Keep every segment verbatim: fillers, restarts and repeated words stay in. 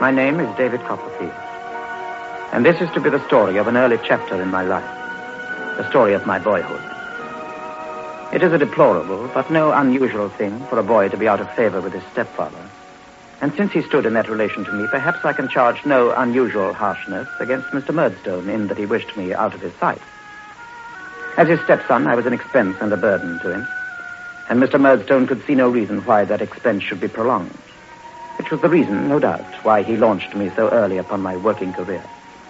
My name is David Copperfield, and this is to be the story of an early chapter in my life, the story of my boyhood. It is a deplorable but no unusual thing for a boy to be out of favor with his stepfather, and since he stood in that relation to me, perhaps I can charge no unusual harshness against Mister Murdstone in that he wished me out of his sight. As his stepson, I was an expense and a burden to him, and Mister Murdstone could see no reason why that expense should be prolonged, which was the reason, no doubt, why he launched me so early upon my working career.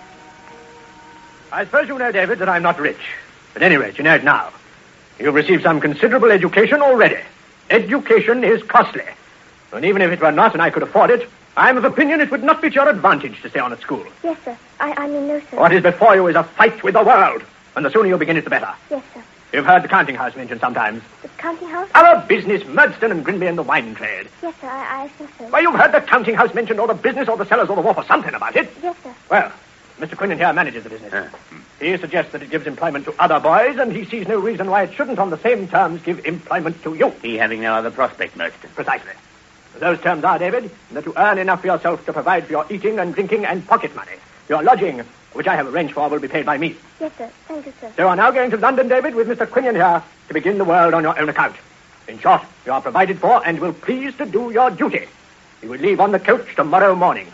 I suppose you know, David, that I'm not rich. At any rate, you know it now. You've received some considerable education already. Education is costly. And even if it were not and I could afford it, I'm of opinion it would not be to your advantage to stay on at school. Yes, sir. I, I mean, no, sir. What is before you is a fight with the world. And the sooner you begin it, the better. Yes, sir. You've heard the counting house mentioned sometimes. The counting house? Our business, Murdstone and Grinby and the wine trade. Yes, sir, I, I think so. Well, you've heard the counting house mentioned, or the business, or the cellars, or the wharf, or something about it. Yes, sir. Well, Mister Quinlan here manages the business. Uh, he suggests that it gives employment to other boys, and he sees no reason why it shouldn't on the same terms give employment to you. He having no other prospect, Murdstone. Precisely. Those terms are, David, that you earn enough for yourself to provide for your eating and drinking and pocket money. Your lodging, which I have arranged for, will be paid by me. Yes, sir. Thank you, sir. So you are now going to London, David, with Mister Quinlan here to begin the world on your own account. In short, you are provided for and will please to do your duty. You will leave on the coach tomorrow morning.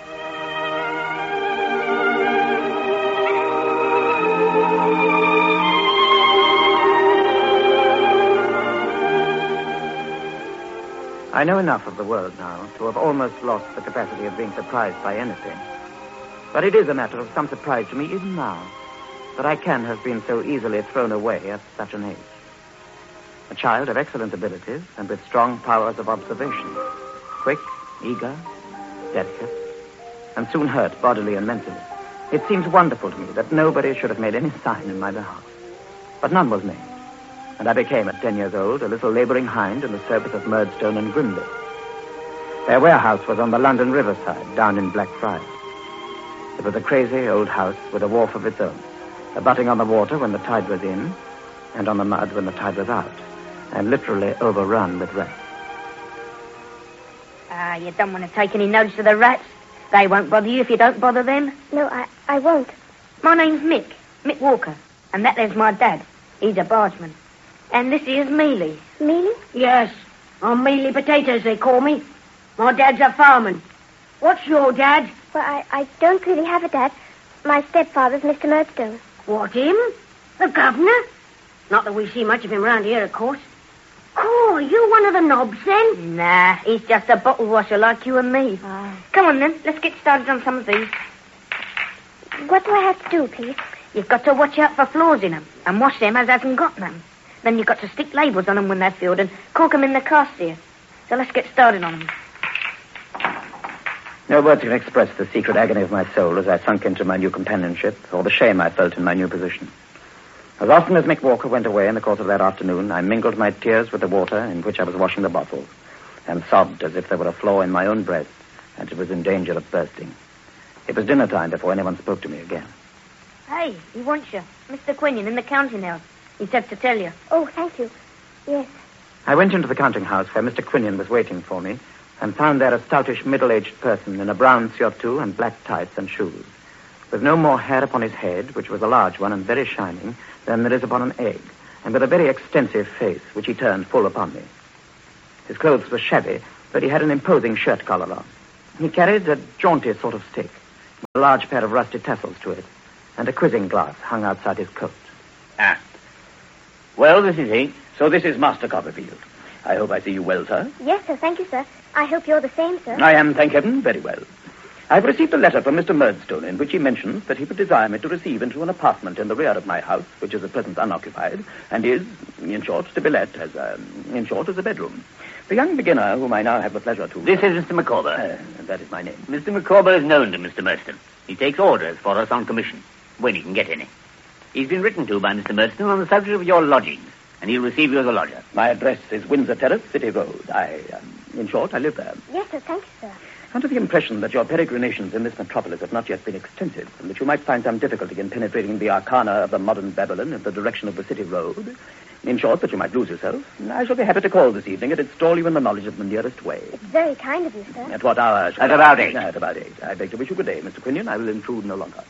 I know enough of the world now to have almost lost the capacity of being surprised by anything. But it is a matter of some surprise to me even now that I can have been so easily thrown away at such an age. A child of excellent abilities and with strong powers of observation, quick, eager, delicate, and soon hurt bodily and mentally. It seems wonderful to me that nobody should have made any sign in my behalf. But none was made. And I became, at ten years old, a little laboring hind in the service of Murdstone and Grinby. Their warehouse was on the London riverside, down in Blackfriars. It was a crazy old house with a wharf of its own, abutting on the water when the tide was in, and on the mud when the tide was out, and literally overrun with rats. Ah, you don't want to take any notice of the rats. They won't bother you if you don't bother them. No, I, I won't. My name's Mick, Mick Walker, and that there's my dad. He's a bargeman. And this is Mealy. Mealy? Yes. I'm Mealy Potatoes, they call me. My dad's a fireman. What's your dad? Well, I, I don't really have a dad. My stepfather's Mister Murdstone. What, him? The governor? Not that we see much of him round here, of course. Oh, you one of the knobs, then? Nah, he's just a bottle washer like you and me. Oh. Come on, then. Let's get started on some of these. What do I have to do, please? You've got to watch out for flaws in them and wash them as hasn't got none. Then you've got to stick labels on them when they're filled and cork them in the cassia. So let's get started on them. No words can express the secret agony of my soul as I sunk into my new companionship, or the shame I felt in my new position. As often as Mick Walker went away in the course of that afternoon, I mingled my tears with the water in which I was washing the bottles, and sobbed as if there were a flaw in my own breast, and it was in danger of bursting. It was dinner time before anyone spoke to me again. Hey, he wants you. Mister Quinion in the counting house. He said to tell you. Oh, thank you. Yes. I went into the counting house where Mister Quinion was waiting for me, and found there a stoutish, middle-aged person in a brown surtout and black tights and shoes, with no more hair upon his head, which was a large one and very shining, than there is upon an egg, and with a very extensive face, which he turned full upon me. His clothes were shabby, but he had an imposing shirt collar on. He carried a jaunty sort of stick, with a large pair of rusty tassels to it, and a quizzing glass hung outside his coat. Ah. Well, this is he. So this is Master Copperfield. I hope I see you well, sir. Yes, sir. Thank you, sir. I hope you're the same, sir. I am, thank heaven, very well. I've received a letter from Mister Murdstone in which he mentions that he would desire me to receive into an apartment in the rear of my house, which is at present unoccupied, and is, in short, to be let as, um, in short, as a bedroom. The young beginner whom I now have the pleasure to... This is Mister Micawber. Uh, that is my name. Mister Micawber is known to Mister Murdstone. He takes orders for us on commission, when he can get any. He's been written to by Mister Murdstone on the subject of your lodgings, and he'll receive you as a lodger. My address is Windsor Terrace, City Road. I, um, in short, I live there. Yes, sir. Thank you, sir. Under the impression that your peregrinations in this metropolis have not yet been extensive, and that you might find some difficulty in penetrating the arcana of the modern Babylon in the direction of the City Road, In short, that you might lose yourself, I shall be happy to call this evening and install you in the knowledge of the nearest way. It's very kind of you, sir. At what hour? At about eight. At about eight. I beg to wish you good day, Mister Quinion. I will intrude no longer.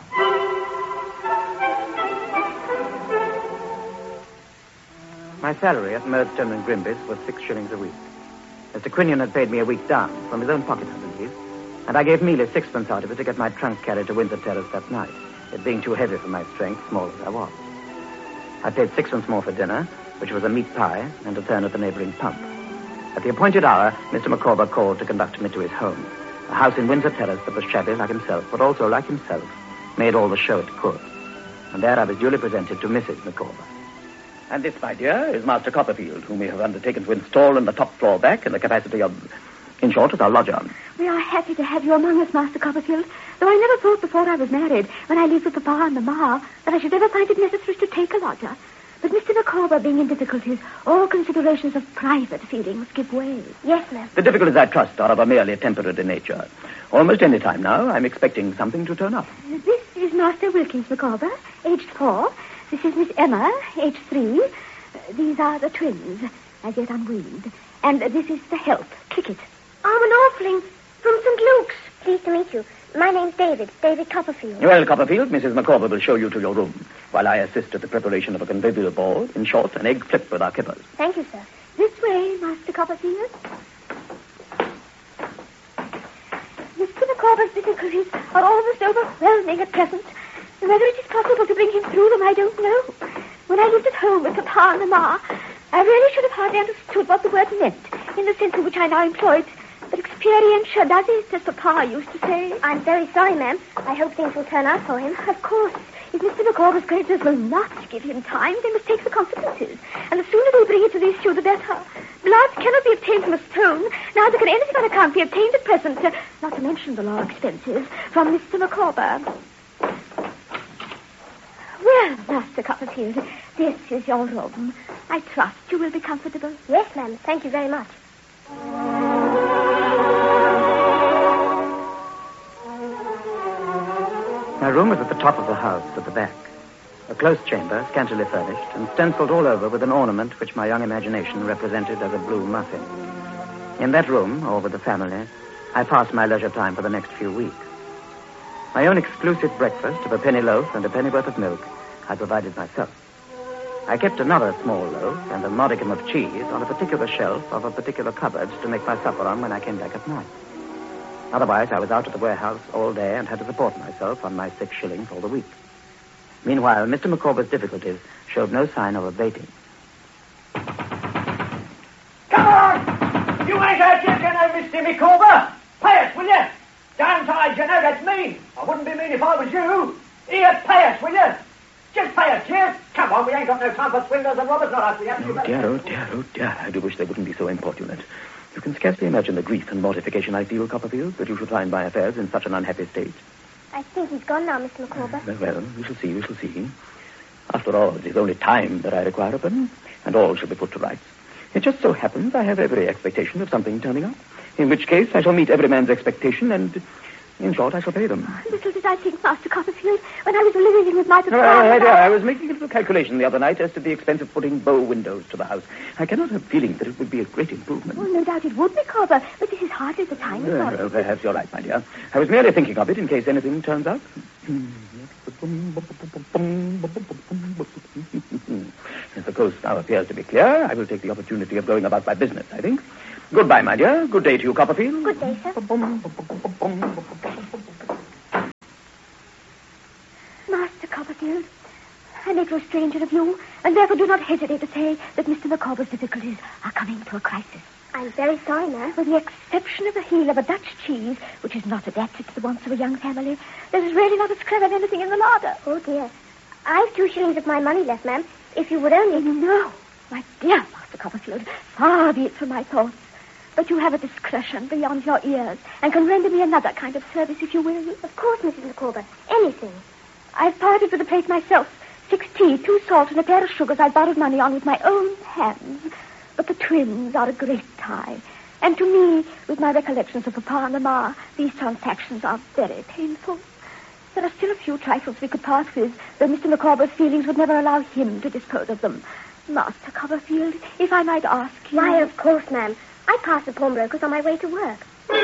My salary at Murdstone and Grimby's was six shillings a week. Mister Quinion had paid me a week down, from his own pocket, I believe, and I gave Mealy sixpence out of it to get my trunk carried to Windsor Terrace that night, it being too heavy for my strength, small as I was. I paid sixpence more for dinner, which was a meat pie and a turn at the neighboring pump. At the appointed hour, Mister Micawber called to conduct me to his home, a house in Windsor Terrace that was shabby like himself, but also, like himself, made all the show it could. And there I was duly presented to Missus Micawber. And this, my dear, is Master Copperfield, whom we have undertaken to install in the top floor back in the capacity of, in short, as our lodger. We are happy to have you among us, Master Copperfield, though I never thought before I was married, when I lived with Papa and Mamma, that I should ever find it necessary to take a lodger. But Mister Micawber being in difficulties, all considerations of private feelings give way. Yes, ma'am. The difficulties, I trust, are of a merely temporary nature. Almost any time now, I'm expecting something to turn up. This is Master Wilkins Micawber, aged four. This is Miss Emma, aged three. Uh, these are the twins, as yet unweaned. And uh, this is the help, Cricket. I'm an Orpling from Saint Luke's. Pleased to meet you. My name's David, David Copperfield. Well, Copperfield, Missus Micawber will show you to your room, while I assist at the preparation of a convivial board, in short, an egg flip with our kippers. Thank you, sir. This way, Master Copperfield. Mister Micawber's difficulties are almost overwhelming at present. Whether it is possible to bring him through them, I don't know. When I lived at home with Papa and Mamma, I really should have hardly understood what the word meant, in the sense in which I now employ it. But experience does it, as Papa used to say. I'm very sorry, ma'am. I hope things will turn out for him. Of course. If Mister Micawber's creditors will not give him time, they must take the consequences. And the sooner they bring it to the issue, the better. Blood cannot be obtained from a stone. Neither can anything on account be obtained at present, uh, not to mention the law expenses, from Mister Micawber. Well, Master Copperfield, this is your room. I trust you will be comfortable. Yes, ma'am. Thank you very much. My room was at the top of the house, at the back. A close chamber, scantily furnished, and stenciled all over with an ornament which my young imagination represented as a blue muffin. In that room, or with the family, I passed my leisure time for the next few weeks. My own exclusive breakfast of a penny loaf and a pennyworth of milk I provided myself. I kept another small loaf and a modicum of cheese on a particular shelf of a particular cupboard to make my supper on when I came back at night. Otherwise, I was out at the warehouse all day and had to support myself on my six shillings all the week. Meanwhile, Mister Micawber's difficulties showed no sign of abating. Come on! You ain't heard yet, you know, Mister Micawber. Pay us, will you? Downside, you know, that's mean. I wouldn't be mean if I was you. Here, pay us, will you? Just pay us, yes? Come on, we ain't got no time for swindlers and robbers, not us. We have Oh, dear, oh, dear, oh, dear. I do wish they wouldn't be so importunate. You can scarcely imagine the grief and mortification I feel, Copperfield, that you should find my affairs in such an unhappy state. I think he's gone now, Mister Micawber. Well, well, we shall see, we shall see. After all, it is only time that I require of them, and all shall be put to rights. It just so happens I have every expectation of something turning up, in which case I shall meet every man's expectation, and, in short, I shall pay them. Little did I think, Master Copperfield, when I was living with my papa. Oh, I, I, I was making a little calculation the other night as to the expense of putting bow windows to the house. I cannot help feeling that it would be a great improvement. Well, no doubt it would, Micawber, but this is hardly the time for Well, it. well, perhaps you're right, my dear. I was merely thinking of it in case anything turns up. As the coast now appears to be clear, I will take the opportunity of going about my business, I think. Goodbye, my dear. Good day to you, Copperfield. Good day, sir. Master Copperfield, I make no stranger of you, and therefore do not hesitate to say that Mister Micawber's difficulties are coming to a crisis. I'm very sorry, ma'am. With the exception of the heel of a Dutch cheese, which is not adapted to the wants of a young family, there is really not a scrap of anything in the larder. Oh, dear. I've two shillings of my money left, ma'am. If you would only... No, my dear Master Copperfield, far be it from my thoughts. But you have a discretion beyond your ears, and can render me another kind of service if you will. Of course, Missus Micawber. Anything. I've parted with the plate myself. Six tea, two salt, and a pair of sugars I borrowed money on with my own hands. But the twins are a great tie. And to me, with my recollections of Papa and Mamma, these transactions are very painful. There are still a few trifles we could part with, though Mister Micawber's feelings would never allow him to dispose of them. Master Copperfield, if I might ask you... Why, of course, ma'am. I pass the pawnbrokers on my way to work.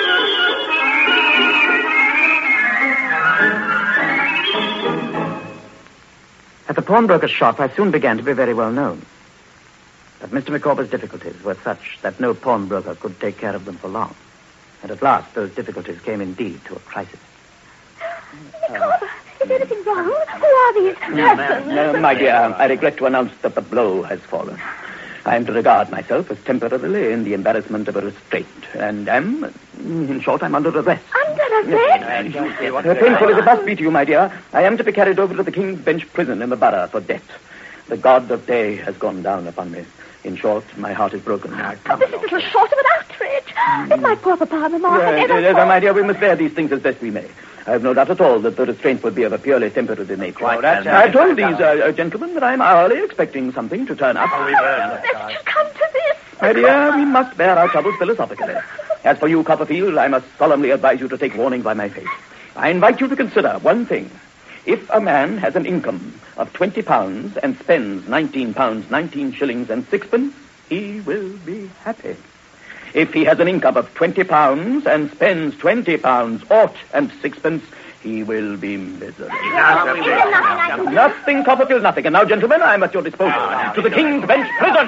At the pawnbroker's shop, I soon began to be very well known. But Mister Micawber's difficulties were such that no pawnbroker could take care of them for long. And at last, those difficulties came indeed to a crisis. Micawber, is anything wrong? Who are these persons? No, my dear, I regret to announce that the blow has fallen. I am to regard myself as temporarily in the embarrassment of a restraint, and am, in short, I'm under arrest. Under arrest? Uh, painful as it must be to you, my dear, I am to be carried over to the King's Bench prison in the borough for debt. The god of day has gone down upon me. In short, my heart is broken. Oh, this is little short of an outrage. Mm. If my poor papa and mamma had Yes, ever yes, thought... my dear, we must bear these things as best we may. I have no doubt at all that the restraint would be of a purely temporary nature. Quite that's I've told these uh, uh, gentlemen that I'm hourly expecting something to turn up. Oh, that should come to this. My dear, we must bear our troubles philosophically. As for you, Copperfield, I must solemnly advise you to take warning by my face. I invite you to consider one thing. If a man has an income of twenty pounds and spends nineteen pounds, nineteen shillings and sixpence, he will be happy. If he has an income of twenty pounds and spends twenty pounds, aught and sixpence, he will be miserable. Nothing, Nothing, Copperfield, nothing. And now, gentlemen, I'm at your disposal. To the King's Bench prison!